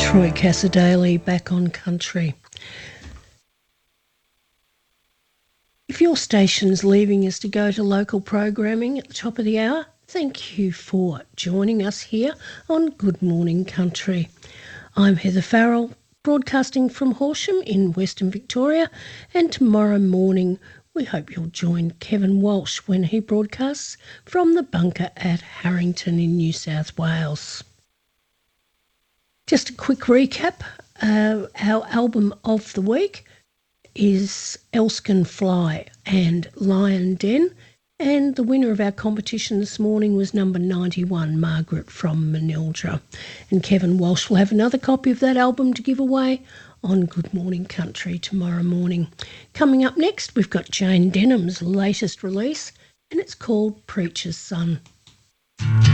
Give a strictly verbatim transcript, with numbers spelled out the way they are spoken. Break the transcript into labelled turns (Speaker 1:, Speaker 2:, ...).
Speaker 1: Troy Cassadaly back on country. If your station's leaving us to go to local programming at the top of the hour, thank you for joining us here on Good Morning Country. I'm Heather Farrell, broadcasting from Horsham in Western Victoria, and tomorrow morning we hope you'll join Kevin Walsh when he broadcasts from the bunker at Harrington in New South Wales. Just a quick recap, uh, our album of the week is Elskin Fly and Lion Den, and the winner of our competition this morning was number ninety-one, Margaret from Manildra. And Kevin Walsh will have another copy of that album to give away on Good Morning Country tomorrow morning. Coming up next, we've got Jane Denham's latest release, and it's called Preacher's Son.